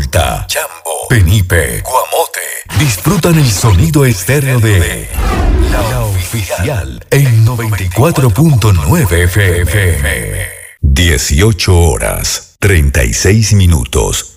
Adulta, Chambo, Penipe, Guamote. Disfrutan el sonido estéreo de La Oficial en 94.9 FM. 18 horas, 36 minutos.